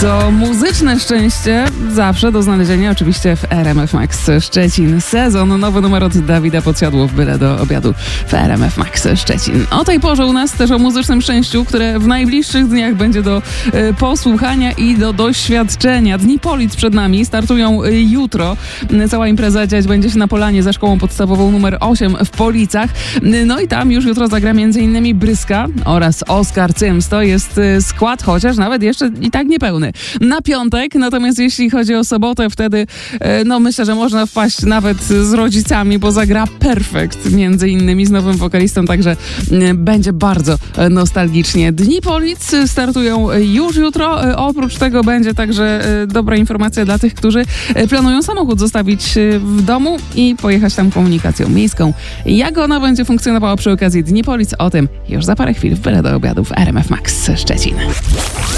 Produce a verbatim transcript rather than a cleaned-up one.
To muzyczne szczęście zawsze do znalezienia oczywiście w R M F Max Szczecin. Sezon, nowy numer od Dawida Podsiadło, byle do obiadu w R M F Max Szczecin. O tej porze u nas też o muzycznym szczęściu, które w najbliższych dniach będzie do y, posłuchania i do doświadczenia. Dni Polic przed nami, startują y, jutro. Cała impreza dziać będzie się na Polanie za szkołą podstawową numer osiem w Policach. Y, no i tam już jutro zagra m.in. Bryska oraz Oskar Cyms. To jest y, skład, chociaż nawet jeszcze i tak niepełny. Na piątek, natomiast jeśli chodzi o sobotę, wtedy no myślę, że można wpaść nawet z rodzicami, bo zagra Perfekt między innymi z nowym wokalistą, także będzie bardzo nostalgicznie. Dni Polic startują już jutro. Oprócz tego będzie także dobra informacja dla tych, którzy planują samochód zostawić w domu i pojechać tam komunikacją miejską. Jak ona będzie funkcjonowała przy okazji Dni Polic, o tym już za parę chwil w Byle do obiadu w R M F Max Szczecin.